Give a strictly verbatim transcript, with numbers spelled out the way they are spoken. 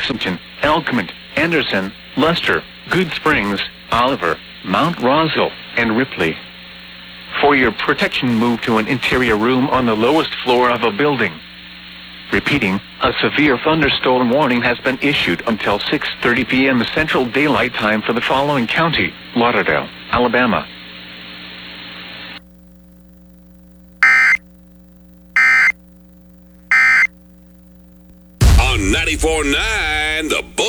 Lexington, Elkmont, Anderson, Luster, Good Springs, Oliver, Mount Roswell, and Ripley. For your protection, move to an interior room on the lowest floor of a building. Repeating, a severe thunderstorm warning has been issued until six thirty p m Central Daylight Time for the following county: Lauderdale, Alabama. On ninety-four point nine, The